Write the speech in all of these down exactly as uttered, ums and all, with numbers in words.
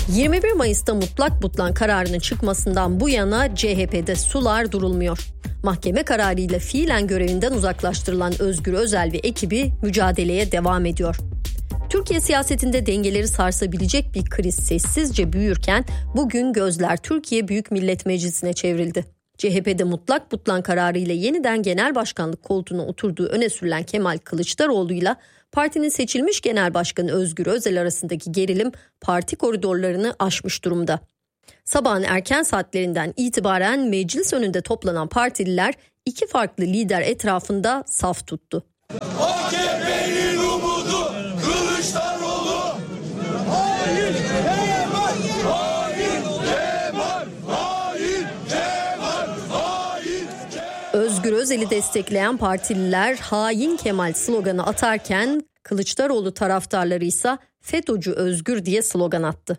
yirmi bir Mayıs'ta mutlak butlan kararının çıkmasından bu yana C H P'de sular durulmuyor. Mahkeme kararıyla fiilen görevinden uzaklaştırılan Özgür Özel ve ekibi mücadeleye devam ediyor. Türkiye siyasetinde dengeleri sarsabilecek bir kriz sessizce büyürken bugün gözler Türkiye Büyük Millet Meclisi'ne çevrildi. C H P'de mutlak butlan kararıyla yeniden genel başkanlık koltuğuna oturduğu öne sürülen Kemal Kılıçdaroğlu'yla partinin seçilmiş genel başkanı Özgür Özel arasındaki gerilim parti koridorlarını aşmış durumda. Sabahın erken saatlerinden itibaren meclis önünde toplanan partililer iki farklı lider etrafında saf tuttu. A K P'nin umudu Kılıçdaroğlu. Hayır Kemal, hayır Kemal, hayır Kemal, hayır Kemal. Özgür Özel'i destekleyen partililer hain Kemal sloganı atarken Kılıçdaroğlu taraftarları ise FETÖ'cü Özgür diye slogan attı.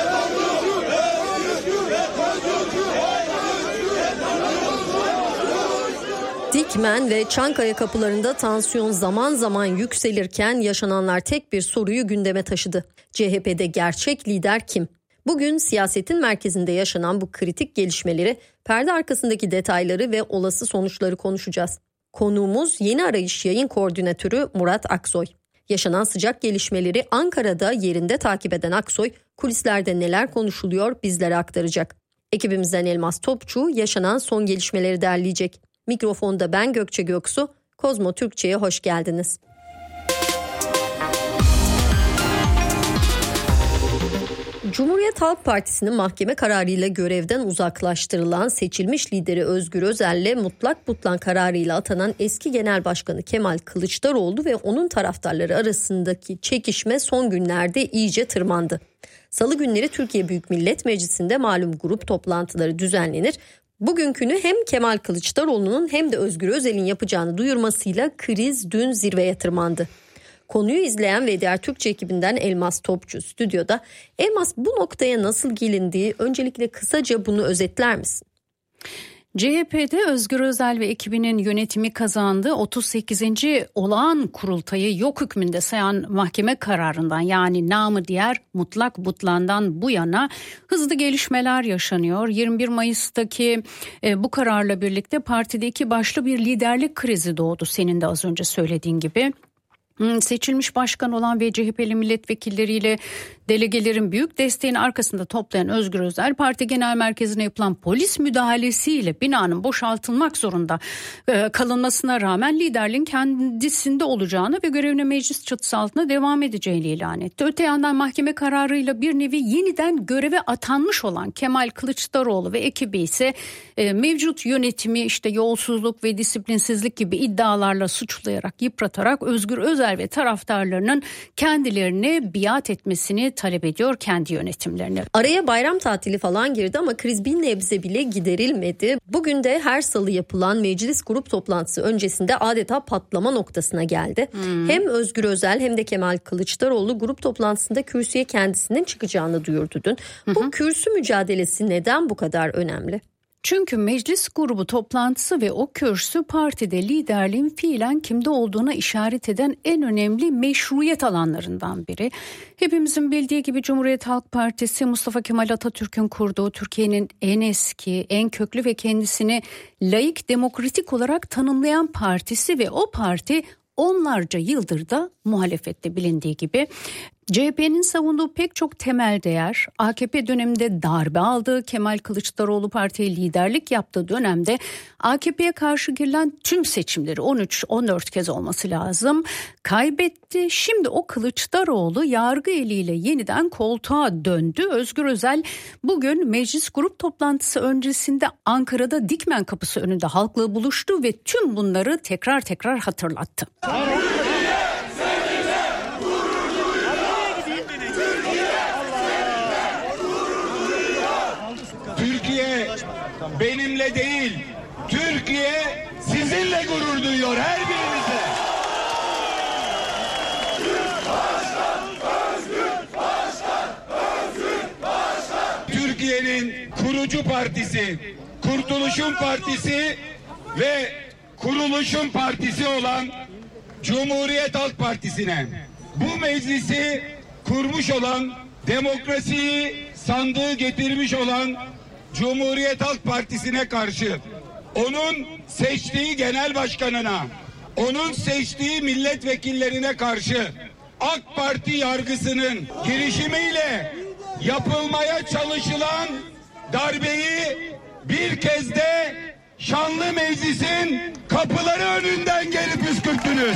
Dikmen ve Çankaya kapılarında tansiyon zaman zaman yükselirken yaşananlar tek bir soruyu gündeme taşıdı. C H P'de gerçek lider kim? Bugün siyasetin merkezinde yaşanan bu kritik gelişmeleri, perde arkasındaki detayları ve olası sonuçları konuşacağız. Konuğumuz Yeni Arayış Yayın Koordinatörü Murat Aksoy. Yaşanan sıcak gelişmeleri Ankara'da yerinde takip eden Aksoy, kulislerde neler konuşuluyor bizlere aktaracak. Ekibimizden Elmas Topçu yaşanan son gelişmeleri derleyecek. Mikrofonda ben Gökçe Göksu, Kozmo Türkçe'ye hoş geldiniz. Cumhuriyet Halk Partisi'nin mahkeme kararıyla görevden uzaklaştırılan seçilmiş lideri Özgür Özel'le mutlak butlan kararıyla atanan eski Genel Başkanı Kemal Kılıçdaroğlu ve onun taraftarları arasındaki çekişme son günlerde iyice tırmandı. Salı günleri Türkiye Büyük Millet Meclisi'nde malum grup toplantıları düzenlenir. Bugünkünü hem Kemal Kılıçdaroğlu'nun hem de Özgür Özel'in yapacağını duyurmasıyla kriz dün zirveye tırmandı. Konuyu izleyen ve diğer Türkçe ekibinden Elmas Topçu stüdyoda. Elmas, bu noktaya nasıl gelindiği, öncelikle kısaca bunu özetler misin? C H P'de Özgür Özel ve ekibinin yönetimi kazandığı otuz sekizinci olağan kurultayı yok hükmünde sayan mahkeme kararından, yani namı diğer mutlak butlandan bu yana hızlı gelişmeler yaşanıyor. yirmi bir Mayıs'taki e, bu kararla birlikte partide iki başlı bir liderlik krizi doğdu, senin de az önce söylediğin gibi. Seçilmiş başkan olan ve C H P'li milletvekilleriyle delegelerin büyük desteğini arkasında toplayan Özgür Özel, parti genel merkezine yapılan polis müdahalesiyle binanın boşaltılmak zorunda kalınmasına rağmen liderliğin kendisinde olacağını ve görevine meclis çatısı altında devam edeceğini ilan etti. Öte yandan mahkeme kararıyla bir nevi yeniden göreve atanmış olan Kemal Kılıçdaroğlu ve ekibi ise mevcut yönetimi işte yolsuzluk ve disiplinsizlik gibi iddialarla suçlayarak, yıpratarak Özgür Özel ve taraftarlarının kendilerine biat etmesini talep ediyor, kendi yönetimlerini. Araya bayram tatili falan girdi ama kriz bir nebze bile giderilmedi. Bugün de her salı yapılan meclis grup toplantısı öncesinde adeta patlama noktasına geldi. Hmm. Hem Özgür Özel hem de Kemal Kılıçdaroğlu grup toplantısında kürsüye kendisinin çıkacağını duyurdu dün. Hı hı. Bu kürsü mücadelesi neden bu kadar önemli? Çünkü meclis grubu toplantısı ve o kürsü partide liderliğin fiilen kimde olduğuna işaret eden en önemli meşruiyet alanlarından biri. Hepimizin bildiği gibi Cumhuriyet Halk Partisi Mustafa Kemal Atatürk'ün kurduğu Türkiye'nin en eski, en köklü ve kendisini laik, demokratik olarak tanımlayan partisi ve o parti onlarca yıldır da muhalefette, bilindiği gibi. C H P'nin savunduğu pek çok temel değer, A K P döneminde darbe aldığı, Kemal Kılıçdaroğlu partiye liderlik yaptığı dönemde A K P'ye karşı girilen tüm seçimleri on üç on dört kez olması lazım kaybetti. Şimdi o Kılıçdaroğlu yargı eliyle yeniden koltuğa döndü. Özgür Özel bugün meclis grup toplantısı öncesinde Ankara'da Dikmen kapısı önünde halkla buluştu ve tüm bunları tekrar tekrar hatırlattı. Türkiye benimle değil, Türkiye sizinle gurur duyuyor, her birinizle. Başkan, Özgür Başkan, Özgür Başkan. Türkiye'nin kurucu partisi, Kurtuluşun Partisi ve Kuruluşun Partisi olan Cumhuriyet Halk Partisi'ne, bu meclisi kurmuş olan, demokrasiyi sandığı getirmiş olan Cumhuriyet Halk Partisi'ne karşı, onun seçtiği genel başkanına, onun seçtiği milletvekillerine karşı AK Parti yargısının girişimiyle yapılmaya çalışılan darbeyi bir kez de şanlı meclisin kapıları önünden gelip püskürttünüz.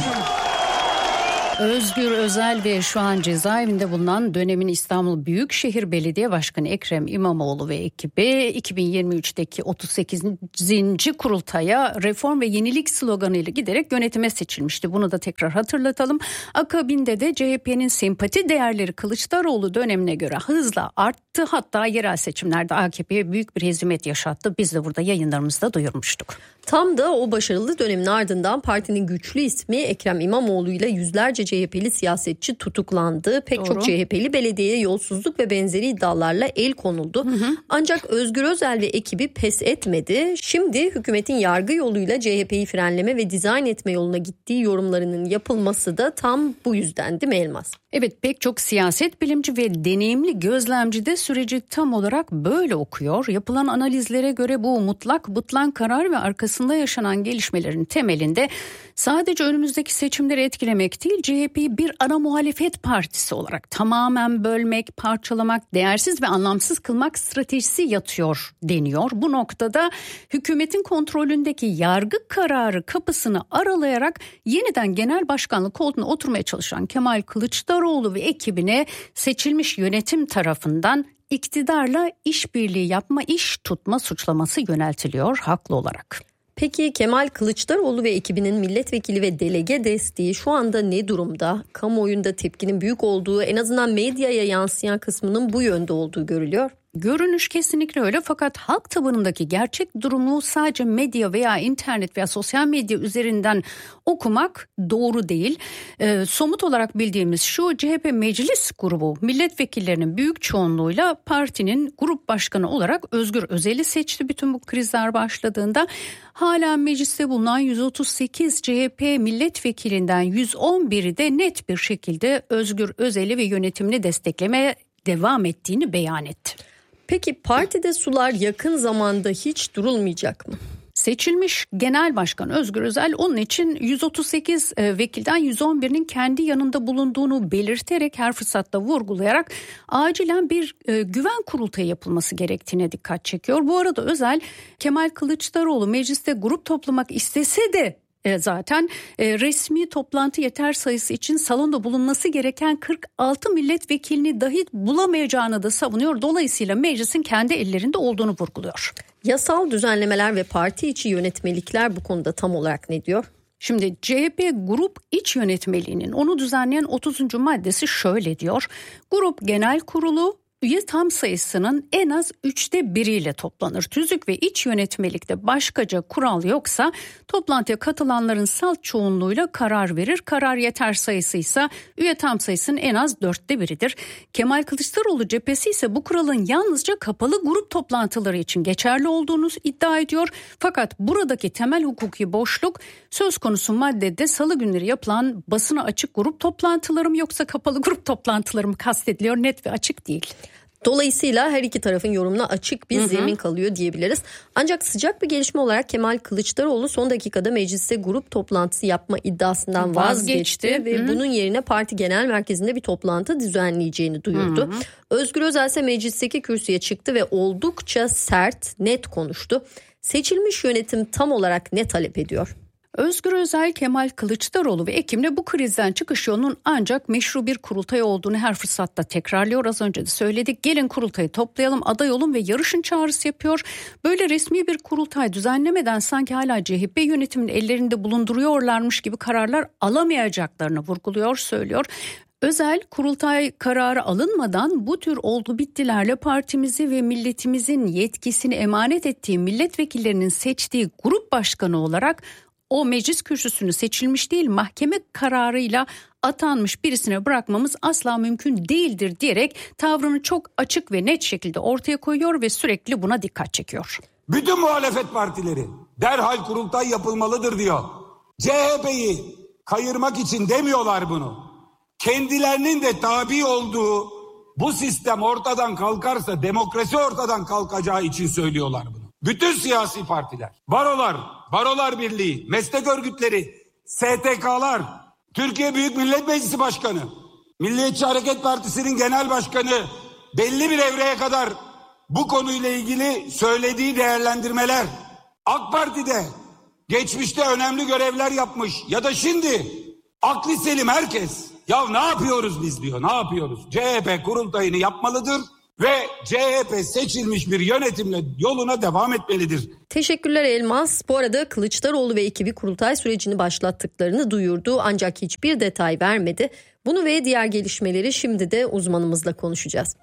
Özgür Özel ve şu an cezaevinde bulunan dönemin İstanbul Büyükşehir Belediye Başkanı Ekrem İmamoğlu ve ekibi iki bin yirmi üçteki otuz sekizinci kurultaya reform ve yenilik sloganıyla giderek yönetime seçilmişti. Bunu da tekrar hatırlatalım. Akabinde de C H P'nin sempati değerleri Kılıçdaroğlu dönemine göre hızla arttı. Hatta yerel seçimlerde A K P'ye büyük bir hezimet yaşattı. Biz de burada yayınlarımızda duyurmuştuk. Tam da o başarılı dönemin ardından partinin güçlü ismi Ekrem İmamoğlu ile yüzlerce C H P'li siyasetçi tutuklandı. Pek Doğru. çok C H P'li belediyeye yolsuzluk ve benzeri iddialarla el konuldu. Hı hı. Ancak Özgür Özel ve ekibi pes etmedi. Şimdi hükümetin yargı yoluyla C H P'yi frenleme ve dizayn etme yoluna gittiği yorumlarının yapılması da tam bu yüzden, değil mi Elmas? Evet, pek çok siyaset bilimci ve deneyimli gözlemci de süreci tam olarak böyle okuyor. Yapılan analizlere göre bu mutlak bıtlan karar ve arkasında yaşanan gelişmelerin temelinde sadece önümüzdeki seçimleri etkilemek değil, C H P'yi bir ana muhalefet partisi olarak tamamen bölmek, parçalamak, değersiz ve anlamsız kılmak stratejisi yatıyor deniyor. Bu noktada hükümetin kontrolündeki yargı kararı kapısını aralayarak yeniden genel başkanlık koltuğuna oturmaya çalışan Kemal Kılıçdaroğlu ve ekibine seçilmiş yönetim tarafından iktidarla işbirliği yapma, iş tutma suçlaması yöneltiliyor haklı olarak. Peki Kemal Kılıçdaroğlu ve ekibinin milletvekili ve delege desteği şu anda ne durumda? Kamuoyunda tepkinin büyük olduğu, en azından medyaya yansıyan kısmının bu yönde olduğu görülüyor. Görünüş kesinlikle öyle, fakat halk tabanındaki gerçek durumu sadece medya veya internet veya sosyal medya üzerinden okumak doğru değil. Ee, somut olarak bildiğimiz şu: C H P meclis grubu milletvekillerinin büyük çoğunluğuyla partinin grup başkanı olarak Özgür Özel'i seçti bütün bu krizler başladığında. Hala mecliste bulunan yüz otuz sekiz C H P milletvekilinden yüz on biri de net bir şekilde Özgür Özel'i ve yönetimini desteklemeye devam ettiğini beyan etti. Peki partide sular yakın zamanda hiç durulmayacak mı? Seçilmiş Genel Başkan Özgür Özel onun için yüz otuz sekiz vekilden yüz on birinin kendi yanında bulunduğunu belirterek, her fırsatta vurgulayarak acilen bir e, güven kurultayı yapılması gerektiğine dikkat çekiyor. Bu arada Özel, Kemal Kılıçdaroğlu mecliste grup toplamak istese de E zaten e, resmi toplantı yeter sayısı için salonda bulunması gereken kırk altı milletvekilini dahi bulamayacağını da savunuyor. Dolayısıyla meclisin kendi ellerinde olduğunu vurguluyor. Yasal düzenlemeler ve parti içi yönetmelikler bu konuda tam olarak ne diyor? Şimdi C H P grup iç yönetmeliğinin onu düzenleyen otuzuncu maddesi şöyle diyor: Grup genel kurulu üye tam sayısının en az üçte biriyle toplanır. Tüzük ve iç yönetmelikte başkaca kural yoksa toplantıya katılanların salt çoğunluğuyla karar verir. Karar yeter sayısı ise üye tam sayısının en az dörtte biridir. Kemal Kılıçdaroğlu cephesi ise bu kuralın yalnızca kapalı grup toplantıları için geçerli olduğunu iddia ediyor. Fakat buradaki temel hukuki boşluk söz konusu maddede salı günleri yapılan basına açık grup toplantıları mı yoksa kapalı grup toplantıları mı kastediliyor, net ve açık değil. Dolayısıyla her iki tarafın yorumuna açık bir hı hı. zemin kalıyor diyebiliriz. Ancak sıcak bir gelişme olarak Kemal Kılıçdaroğlu son dakikada mecliste grup toplantısı yapma iddiasından vazgeçti, vazgeçti. ve hı. bunun yerine parti genel merkezinde bir toplantı düzenleyeceğini duyurdu. Hı hı. Özgür Özel ise meclisteki kürsüye çıktı ve oldukça sert, net konuştu. Seçilmiş yönetim tam olarak ne talep ediyor? Özgür Özel, Kemal Kılıçdaroğlu ve ekibine bu krizden çıkış yolunun ancak meşru bir kurultay olduğunu her fırsatta tekrarlıyor. Az önce de söyledik. Gelin kurultayı toplayalım, aday olun ve yarışın çağrısı yapıyor. Böyle resmi bir kurultay düzenlemeden sanki hala C H P yönetiminin ellerinde bulunduruyorlarmış gibi kararlar alamayacaklarını vurguluyor, söylüyor. Özel, kurultay kararı alınmadan bu tür oldu bittilerle partimizi ve milletimizin yetkisini emanet ettiği milletvekillerinin seçtiği grup başkanı olarak o meclis kürsüsünü seçilmiş değil, mahkeme kararıyla atanmış birisine bırakmamız asla mümkün değildir diyerek tavrını çok açık ve net şekilde ortaya koyuyor ve sürekli buna dikkat çekiyor. Bütün muhalefet partileri derhal kurultay yapılmalıdır diyor. C H P'yi kayırmak için demiyorlar bunu. Kendilerinin de tabi olduğu Bu sistem ortadan kalkarsa demokrasi ortadan kalkacağı için söylüyorlar bunu. Bütün siyasi partiler, barolar, Barolar Birliği, meslek örgütleri, S T K'lar, Türkiye Büyük Millet Meclisi Başkanı, Milliyetçi Hareket Partisi'nin genel başkanı belli bir evreye kadar bu konuyla ilgili söylediği değerlendirmeler, AK Parti'de geçmişte önemli görevler yapmış ya da şimdi aklı selim herkes ya ne yapıyoruz biz diyor, ne yapıyoruz? C H P kurultayını yapmalıdır ve C H P seçilmiş bir yönetimle yoluna devam etmelidir. Teşekkürler Elmas. Bu arada Kılıçdaroğlu ve ekibi kurultay sürecini başlattıklarını duyurdu ancak hiçbir detay vermedi. Bunu ve diğer gelişmeleri şimdi de uzmanımızla konuşacağız.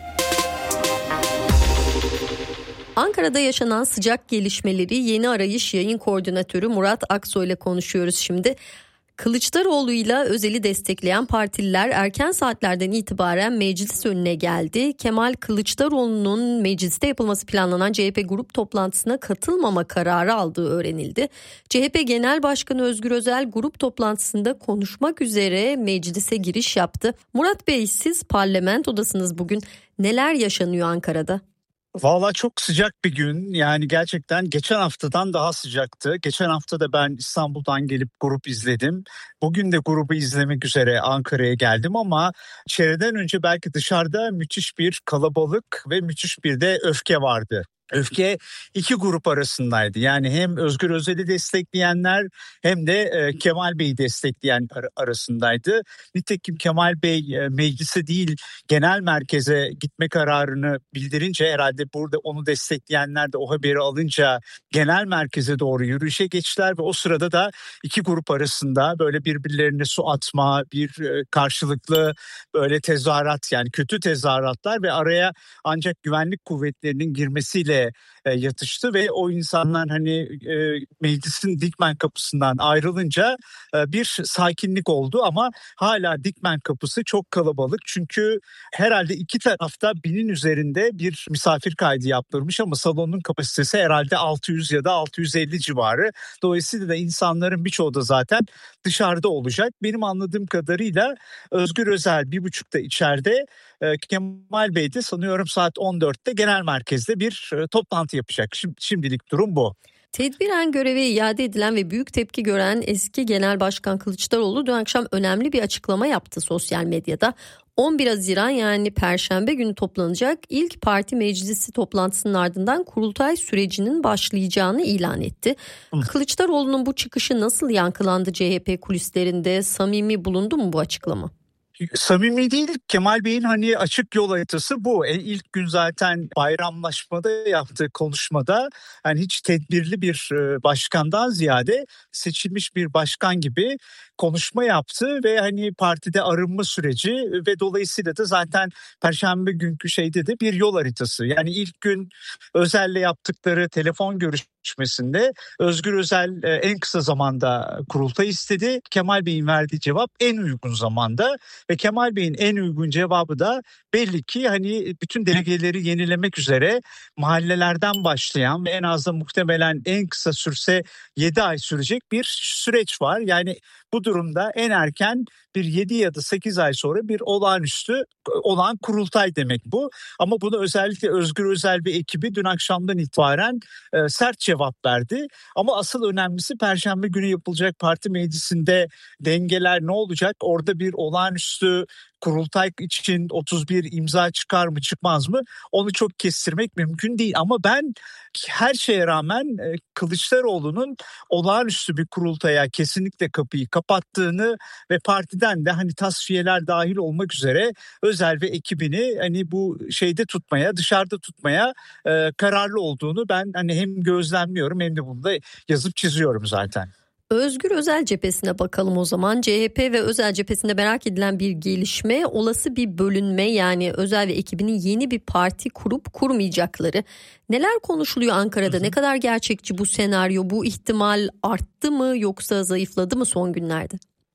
Ankara'da yaşanan sıcak gelişmeleri Yeni Arayış Yayın Koordinatörü Murat Aksoy ile konuşuyoruz şimdi. Kılıçdaroğlu'yla Özel'i destekleyen partililer erken saatlerden itibaren meclis önüne geldi. Kemal Kılıçdaroğlu'nun mecliste yapılması planlanan C H P grup toplantısına katılmama kararı aldığı öğrenildi. C H P Genel Başkanı Özgür Özel grup toplantısında konuşmak üzere meclise giriş yaptı. Murat Bey, siz parlamentodasınız bugün. Neler yaşanıyor Ankara'da? Valla çok sıcak bir gün, yani gerçekten geçen haftadan daha sıcaktı. Geçen hafta da ben İstanbul'dan gelip grup izledim. Bugün de grubu izlemek üzere Ankara'ya geldim ama çeyreden önce belki dışarıda müthiş bir kalabalık ve müthiş bir de öfke vardı. Öfke iki grup arasındaydı. Yani hem Özgür Özel'i destekleyenler hem de e, Kemal Bey'i destekleyen ar- arasındaydı. Nitekim Kemal Bey e, meclise değil genel merkeze gitme kararını bildirince herhalde burada onu destekleyenler de o haberi alınca genel merkeze doğru yürüyüşe geçtiler ve o sırada da iki grup arasında böyle birbirlerine su atma, bir e, karşılıklı böyle tezahürat, yani kötü tezahüratlar ve araya ancak güvenlik kuvvetlerinin girmesiyle E, yatıştı ve o insanlar hani e, meclisin Dikmen kapısından ayrılınca e, bir sakinlik oldu ama hala Dikmen kapısı çok kalabalık çünkü herhalde iki tarafta binin üzerinde bir misafir kaydı yaptırmış ama salonun kapasitesi herhalde altı yüz ya da altı yüz elli civarı. Dolayısıyla da insanların birçoğu da zaten dışarıda olacak. Benim anladığım kadarıyla Özgür Özel bir buçukta içeride, e, Kemal Bey de sanıyorum saat on dörtte genel merkezde bir e, toplantı yapacak. Şimdi, şimdilik durum bu. Tedbiren göreve iade edilen ve büyük tepki gören eski Genel Başkan Kılıçdaroğlu dün akşam önemli bir açıklama yaptı sosyal medyada. on bir Haziran yani Perşembe günü toplanacak ilk parti meclisi toplantısının ardından kurultay sürecinin başlayacağını ilan etti. Hı. Kılıçdaroğlu'nun bu çıkışı nasıl yankılandı C H P kulislerinde? Samimi bulundu mu bu açıklama? Samimi değil. Kemal Bey'in hani açık yol haritası bu. E, ilk gün zaten bayramlaşmada yaptığı konuşmada hani hiç tedbirli bir e, başkandan ziyade seçilmiş bir başkan gibi konuşma yaptı ve hani partide arınma süreci ve dolayısıyla da zaten Perşembe günkü şeyde de bir yol haritası. Yani ilk gün Özel'le yaptıkları telefon görüşmesinde Özgür Özel e, en kısa zamanda kurultay istedi. Kemal Bey'in verdiği cevap en uygun zamanda. Ve Kemal Bey'in en uygun cevabı da belli ki hani bütün delegeleri yenilemek üzere mahallelerden başlayan ve en az da muhtemelen en kısa sürse yedi ay sürecek bir süreç var. Yani bu durumda en erken bir yedi ya da sekiz ay sonra bir olağanüstü olan kurultay demek bu. Ama bunu özellikle Özgür Özel ve ekibi dün akşamdan itibaren e, sert cevap verdi. Ama asıl önemlisi Perşembe günü yapılacak parti meclisinde dengeler ne olacak? Orada bir olağanüstü kurultay için otuz bir imza çıkar mı çıkmaz mı onu çok kestirmek mümkün değil. Ama ben her şeye rağmen Kılıçdaroğlu'nun olağanüstü bir kurultaya kesinlikle kapıyı kapattığını ve partiden de hani tasfiyeler dahil olmak üzere Özel ve ekibini hani bu şeyde tutmaya, dışarıda tutmaya e, kararlı olduğunu ben hani hem gözlemliyorum hem de bunu da yazıp çiziyorum zaten. Özgür Özel cephesine bakalım o zaman. C H P ve Özel cephesinde merak edilen bir gelişme, olası bir bölünme, yani Özel ve ekibinin yeni bir parti kurup kurmayacakları. Neler konuşuluyor Ankara'da? Hı hı. Ne kadar gerçekçi bu senaryo? Bu ihtimal arttı mı yoksa zayıfladı mı son günlerde?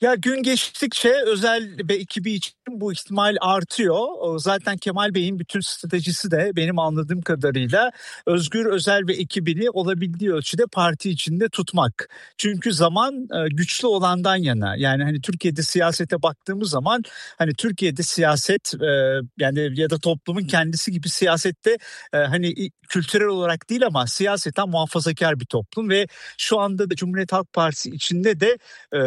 Ya gün geçtikçe özel ve ekibi için bu ihtimal artıyor. Zaten Kemal Bey'in bütün stratejisi de benim anladığım kadarıyla Özgür Özel ve ekibini olabildiği ölçüde parti içinde tutmak. Çünkü zaman güçlü olandan yana. Yani hani Türkiye'de siyasete baktığımız zaman hani Türkiye'de siyaset yani ya da toplumun kendisi gibi siyasette hani kültürel olarak değil ama siyaseten muhafazakar bir toplum ve şu anda da Cumhuriyet Halk Partisi içinde de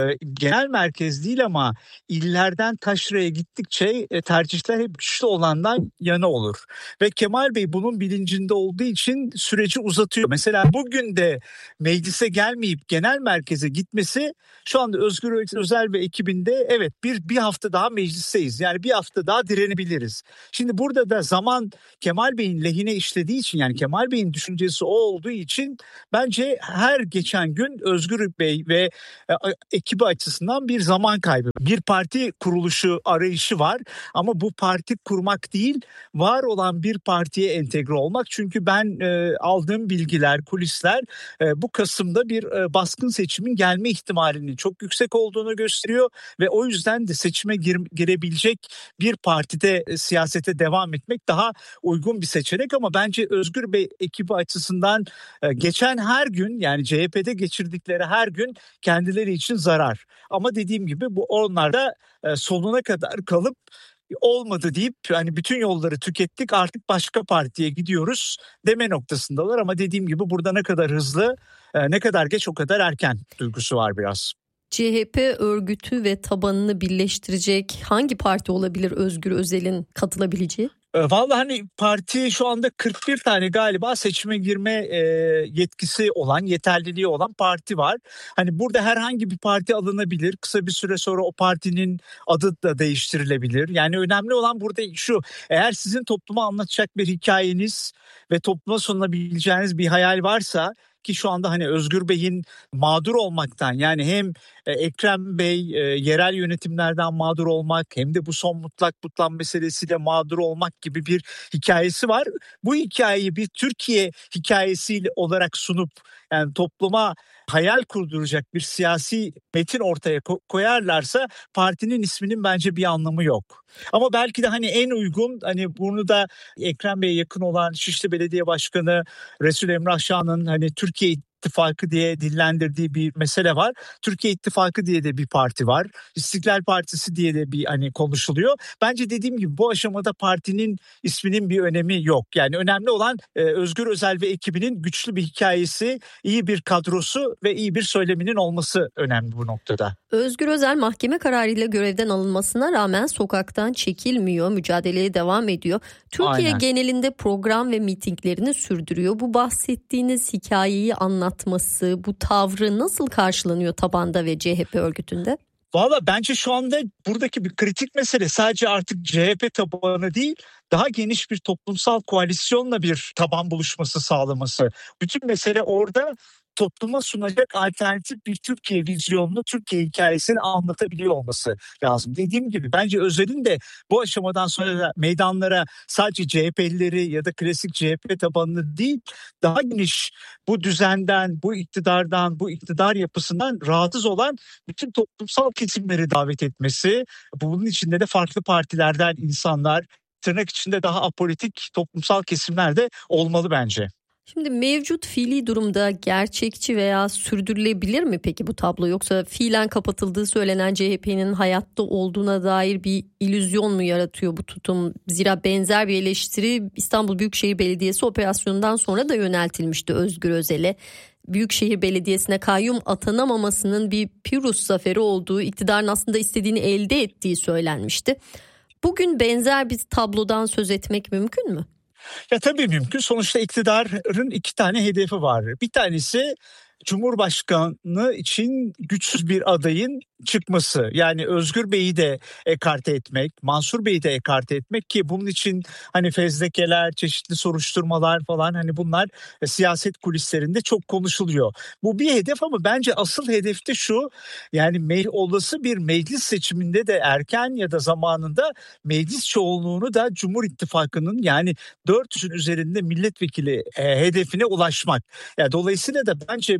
genel merkez değil ama illerden taşraya gittikçe tercihler hep güçlü olandan yana olur. Ve Kemal Bey bunun bilincinde olduğu için süreci uzatıyor. Mesela bugün de meclise gelmeyip genel merkeze gitmesi şu anda Özgür Özel ve ekibinde evet bir, bir hafta daha meclisteyiz. Yani bir hafta daha direnebiliriz. Şimdi burada da zaman Kemal Bey'in lehine işlediği için yani Kemal Bey'in düşüncesi o olduğu için bence her geçen gün Özgür Bey ve ekibi açısından bir zaman kaybı. Bir parti kuruluşu arayışı var ama bu parti kurmak değil, var olan bir partiye entegre olmak. Çünkü ben e, aldığım bilgiler, kulisler e, bu Kasım'da bir e, baskın seçimin gelme ihtimalinin çok yüksek olduğunu gösteriyor ve o yüzden de seçime gir, girebilecek bir partide e, siyasete devam etmek daha uygun bir seçenek ama bence Özgür Bey ekibi açısından e, geçen her gün yani C H P'de geçirdikleri her gün kendileri için zarar. Ama dediğim gibi bu onlarda e, sonuna kadar kalıp olmadı deyip hani bütün yolları tükettik artık başka partiye gidiyoruz deme noktasındalar ama dediğim gibi burada ne kadar hızlı e, ne kadar geç o kadar erken duygusu var biraz. C H P örgütü ve tabanını birleştirecek hangi parti olabilir Özgür Özel'in katılabileceği? Vallahi hani parti şu anda kırk bir tane galiba seçime girme e, yetkisi olan, yeterliliği olan parti var. Hani burada herhangi bir parti alınabilir. Kısa bir süre sonra o partinin adı da değiştirilebilir. Yani önemli olan burada şu: eğer sizin topluma anlatacak bir hikayeniz ve topluma sunabileceğiniz bir hayal varsa, ki şu anda hani Özgür Bey'in mağdur olmaktan yani hem Ekrem Bey e, yerel yönetimlerden mağdur olmak hem de bu son mutlak butlan meselesiyle mağdur olmak gibi bir hikayesi var. Bu hikayeyi bir Türkiye hikayesiyle olarak sunup yani topluma hayal kurduracak bir siyasi metin ortaya ko- koyarlarsa partinin isminin bence bir anlamı yok. Ama belki de hani en uygun hani bunu da Ekrem Bey'e yakın olan Şişli Belediye Başkanı Resul Emrah Şah'ın hani Türkiye İttifakı diye dillendirdiği bir mesele var. Türkiye İttifakı diye de bir parti var. İstiklal Partisi diye de bir hani konuşuluyor. Bence dediğim gibi bu aşamada partinin isminin bir önemi yok. Yani önemli olan e, Özgür Özel ve ekibinin güçlü bir hikayesi, iyi bir kadrosu ve iyi bir söyleminin olması önemli bu noktada. Özgür Özel mahkeme kararıyla görevden alınmasına rağmen sokaktan çekilmiyor, mücadeleye devam ediyor. Türkiye Aynen. genelinde program ve mitinglerini sürdürüyor. Bu bahsettiğiniz hikayeyi anlatması, bu tavrı nasıl karşılanıyor tabanda ve C H P örgütünde? Valla bence şu anda buradaki bir kritik mesele sadece artık C H P tabanı değil, daha geniş bir toplumsal koalisyonla bir taban buluşması sağlaması. Bütün mesele orada topluma sunacak alternatif bir Türkiye vizyonunu, Türkiye hikayesini anlatabiliyor olması lazım. Dediğim gibi bence Özel'in de bu aşamadan sonra da meydanlara sadece C H P'lileri ya da klasik C H P tabanını değil, daha geniş bu düzenden, bu iktidardan, bu iktidar yapısından rahatsız olan bütün toplumsal kesimleri davet etmesi, bunun içinde de farklı partilerden insanlar, tırnak içinde daha apolitik toplumsal kesimler de olmalı bence. Şimdi mevcut fiili durumda gerçekçi veya sürdürülebilir mi peki bu tablo? Yoksa fiilen kapatıldığı söylenen C H P'nin hayatta olduğuna dair bir illüzyon mu yaratıyor bu tutum? Zira benzer bir eleştiri İstanbul Büyükşehir Belediyesi operasyonundan sonra da yöneltilmişti Özgür Özel'e. Büyükşehir Belediyesi'ne kayyum atanamamasının bir Pirus zaferi olduğu, iktidarın aslında istediğini elde ettiği söylenmişti. Bugün benzer bir tablodan söz etmek mümkün mü? Ya tabii mümkün. Sonuçta iktidarın iki tane hedefi var. Bir tanesi Cumhurbaşkanı için güçsüz bir adayın çıkması. Yani Özgür Bey'i de ekarte etmek, Mansur Bey'i de ekarte etmek ki bunun için hani fezlekeler, çeşitli soruşturmalar falan hani bunlar e, siyaset kulislerinde çok konuşuluyor. Bu bir hedef ama bence asıl hedef de şu: yani me- olası bir meclis seçiminde de erken ya da zamanında meclis çoğunluğunu da Cumhur İttifakı'nın yani dört yüzün üzerinde milletvekili e, hedefine ulaşmak. Yani dolayısıyla da bence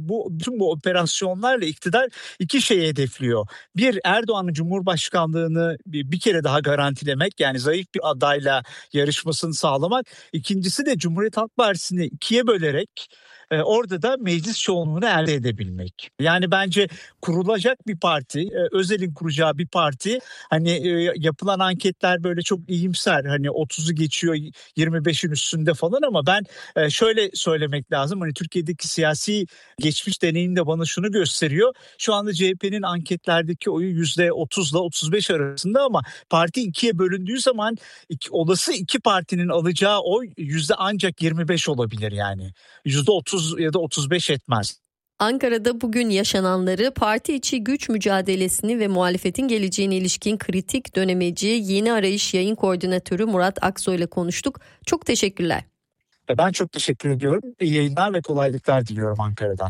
bu bütün bu operasyonlarla iktidar iki şeyi hedefliyor. Bir, Erdoğan'ın Cumhurbaşkanlığını bir, bir kere daha garantilemek, yani zayıf bir adayla yarışmasını sağlamak. İkincisi de Cumhuriyet Halk Partisi'ni ikiye bölerek e, orada da meclis çoğunluğunu elde edebilmek. Yani bence kurulacak bir parti, e, Özel'in kuracağı bir parti, hani e, yapılan anketler böyle çok iyimser, hani otuzu geçiyor, yirmi beşin üstünde falan, ama ben e, şöyle söylemek lazım. Hani Türkiye'deki siyasi geçmiş deneyim de bana şunu gösteriyor. Şu anda C H P'nin anketlerdeki oyu yüzde otuzla otuz beş arasında, ama parti ikiye bölündüğü zaman iki, olası iki partinin alacağı oy yüzde ancak yirmi beş olabilir yani. Yüzde otuz ya da otuz beş etmez. Ankara'da bugün yaşananları, parti içi güç mücadelesini ve muhalefetin geleceğine ilişkin kritik dönemeci Yeni Arayış Yayın Koordinatörü Murat Aksoy ile konuştuk. Çok teşekkürler. Ben çok teşekkür ediyorum. İyi yayınlar ve kolaylıklar diliyorum Ankara'dan.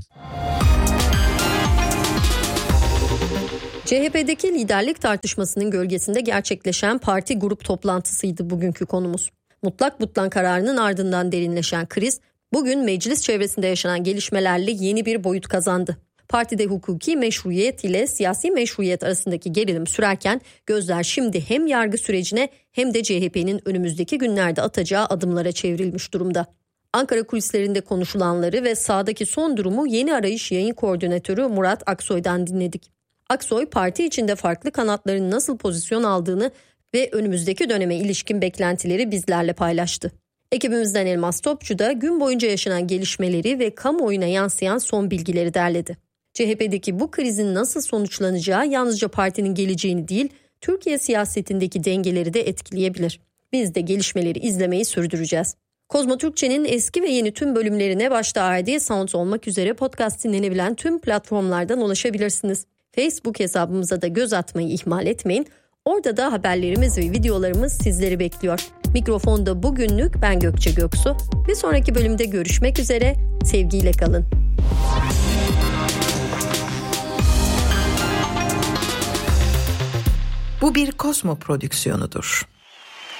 C H P'deki liderlik tartışmasının gölgesinde gerçekleşen parti grup toplantısıydı bugünkü konumuz. Mutlak butlan kararının ardından derinleşen kriz, bugün meclis çevresinde yaşanan gelişmelerle yeni bir boyut kazandı. Partide hukuki meşruiyet ile siyasi meşruiyet arasındaki gerilim sürerken gözler şimdi hem yargı sürecine hem de C H P'nin önümüzdeki günlerde atacağı adımlara çevrilmiş durumda. Ankara kulislerinde konuşulanları ve sahadaki son durumu Yeni Arayış Yayın Koordinatörü Murat Aksoy'dan dinledik. Aksoy, parti içinde farklı kanatların nasıl pozisyon aldığını ve önümüzdeki döneme ilişkin beklentileri bizlerle paylaştı. Ekibimizden Elmas Topçu da gün boyunca yaşanan gelişmeleri ve kamuoyuna yansıyan son bilgileri derledi. C H P'deki bu krizin nasıl sonuçlanacağı yalnızca partinin geleceğini değil, Türkiye siyasetindeki dengeleri de etkileyebilir. Biz de gelişmeleri izlemeyi sürdüreceğiz. Kozmo Türkçe'nin eski ve yeni tüm bölümlerine başta A R D Sound olmak üzere podcast dinlenebilen tüm platformlardan ulaşabilirsiniz. Facebook hesabımıza da göz atmayı ihmal etmeyin. Orada da haberlerimiz ve videolarımız sizleri bekliyor. Mikrofonda bugünlük ben Gökçe Göksu. Bir sonraki bölümde görüşmek üzere. Sevgiyle kalın. Bu bir Kozmo prodüksiyonudur.